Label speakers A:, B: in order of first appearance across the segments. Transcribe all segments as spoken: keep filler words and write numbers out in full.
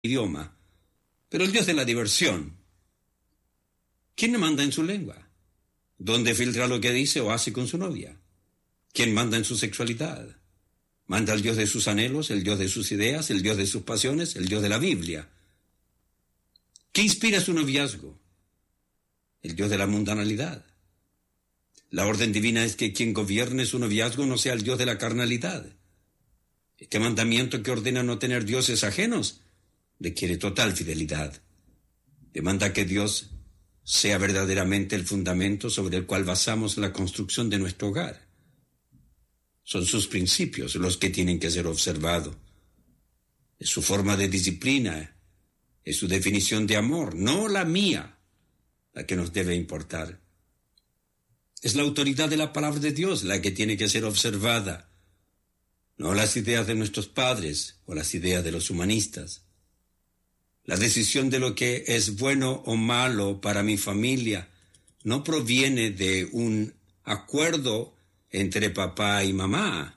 A: idioma, pero el Dios de la diversión. ¿Quién manda en su lengua? ¿Dónde filtra lo que dice o hace con su novia? ¿Quién manda en su sexualidad? ¿Manda el Dios de sus anhelos, el Dios de sus ideas, el Dios de sus pasiones, el Dios de la Biblia? ¿Qué inspira su noviazgo? El Dios de la mundanalidad. La orden divina es que quien gobierne su noviazgo no sea el Dios de la carnalidad. Este mandamiento que ordena no tener dioses ajenos requiere total fidelidad. Demanda que Dios sea verdaderamente el fundamento sobre el cual basamos la construcción de nuestro hogar. Son sus principios los que tienen que ser observados. Es su forma de disciplina, es su definición de amor, no la mía, la que nos debe importar. Es la autoridad de la palabra de Dios la que tiene que ser observada, no las ideas de nuestros padres o las ideas de los humanistas. La decisión de lo que es bueno o malo para mi familia no proviene de un acuerdo entre papá y mamá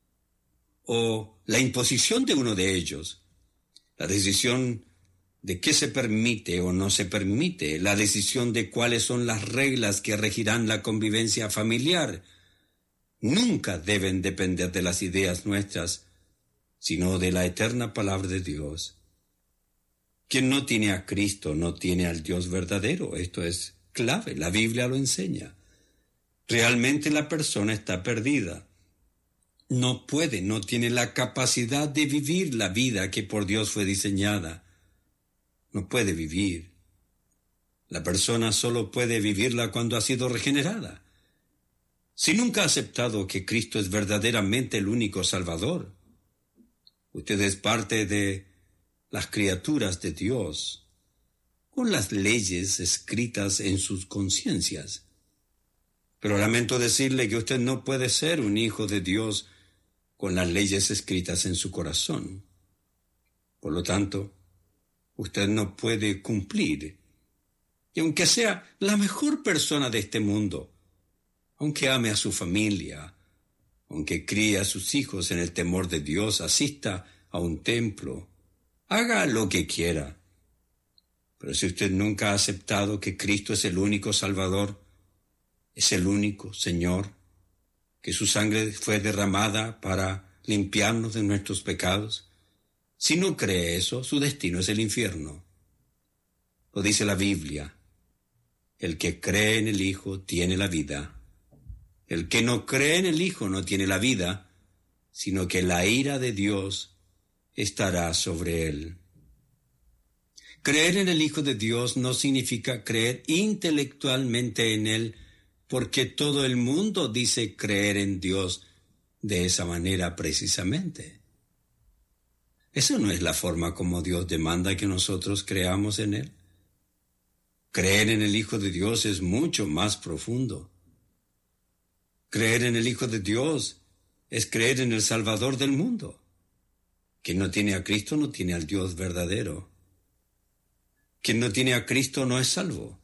A: o la imposición de uno de ellos. La decisión de qué se permite o no se permite, la decisión de cuáles son las reglas que regirán la convivencia familiar, nunca deben depender de las ideas nuestras, sino de la eterna palabra de Dios. Quien no tiene a Cristo no tiene al Dios verdadero. Esto es clave, la Biblia lo enseña. Realmente la persona está perdida. No puede, no tiene la capacidad de vivir la vida que por Dios fue diseñada. No puede vivir. La persona solo puede vivirla cuando ha sido regenerada. Si nunca ha aceptado que Cristo es verdaderamente el único Salvador, usted es parte de las criaturas de Dios, con las leyes escritas en sus conciencias. Pero lamento decirle que usted no puede ser un hijo de Dios con las leyes escritas en su corazón. Por lo tanto, usted no puede cumplir. Y aunque sea la mejor persona de este mundo, aunque ame a su familia, aunque críe a sus hijos en el temor de Dios, asista a un templo, haga lo que quiera. Pero si usted nunca ha aceptado que Cristo es el único Salvador, es el único Señor, que su sangre fue derramada para limpiarnos de nuestros pecados, si no cree eso, su destino es el infierno. Lo dice la Biblia. El que cree en el Hijo tiene la vida. El que no cree en el Hijo no tiene la vida, sino que la ira de Dios estará sobre él. Creer en el Hijo de Dios no significa creer intelectualmente en Él, porque todo el mundo dice creer en Dios de esa manera precisamente. Esa no es la forma como Dios demanda que nosotros creamos en Él. Creer en el Hijo de Dios es mucho más profundo. Creer en el Hijo de Dios es creer en el Salvador del mundo. Quien no tiene a Cristo no tiene al Dios verdadero. Quien no tiene a Cristo no es salvo.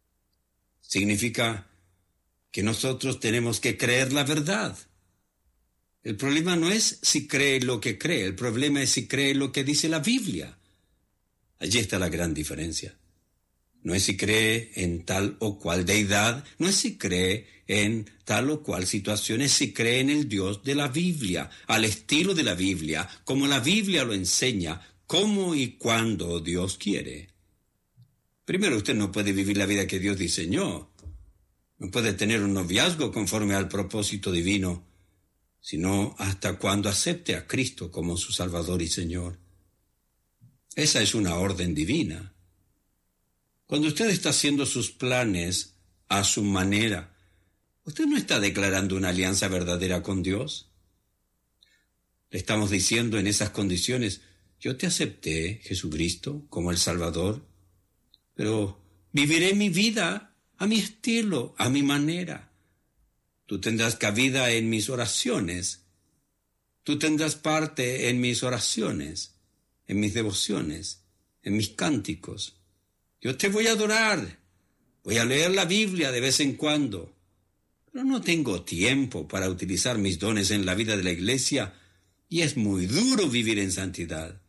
A: Significa que nosotros tenemos que creer la verdad. El problema no es si cree lo que cree, el problema es si cree lo que dice la Biblia. Allí está la gran diferencia. No es si cree en tal o cual deidad, no es si cree en tal o cual situación, es si cree en el Dios de la Biblia, al estilo de la Biblia, como la Biblia lo enseña, cómo y cuándo Dios quiere. Primero, usted no puede vivir la vida que Dios diseñó. No puede tener un noviazgo conforme al propósito divino, sino hasta cuando acepte a Cristo como su Salvador y Señor. Esa es una orden divina. Cuando usted está haciendo sus planes a su manera, ¿usted no está declarando una alianza verdadera con Dios? Le estamos diciendo en esas condiciones, yo te acepté, Jesucristo, como el Salvador, pero viviré mi vida a mi estilo, a mi manera. Tú tendrás cabida en mis oraciones. Tú tendrás parte en mis oraciones, en mis devociones, en mis cánticos. Yo te voy a adorar, voy a leer la Biblia de vez en cuando, pero no tengo tiempo para utilizar mis dones en la vida de la iglesia y es muy duro vivir en santidad.